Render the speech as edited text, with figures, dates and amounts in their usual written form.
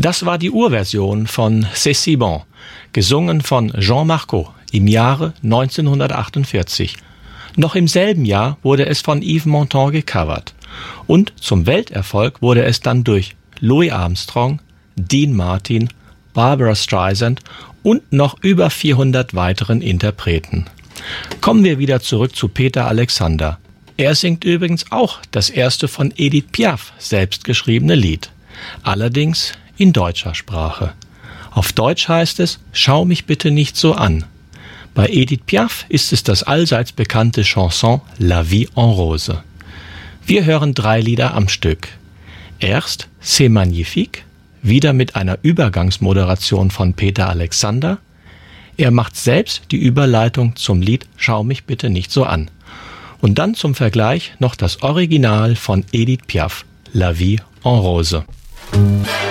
Das war die Urversion von C'est si bon, gesungen von Jean Marco im Jahre 1948. Noch im selben Jahr wurde es von Yves Montand gecovert. Und zum Welterfolg wurde es dann durch Louis Armstrong, Dean Martin, Barbra Streisand und noch über 400 weiteren Interpreten. Kommen wir wieder zurück zu Peter Alexander. Er singt übrigens auch das erste von Edith Piaf selbst geschriebene Lied. Allerdings in deutscher Sprache. Auf Deutsch heißt es »Schau mich bitte nicht so an«. Bei Edith Piaf ist es das allseits bekannte Chanson La Vie en Rose. Wir hören 3 Lieder am Stück. Erst C'est magnifique, wieder mit einer Übergangsmoderation von Peter Alexander. Er macht selbst die Überleitung zum Lied »Schau mich bitte nicht so an«. Und dann zum Vergleich noch das Original von Edith Piaf, La Vie en Rose.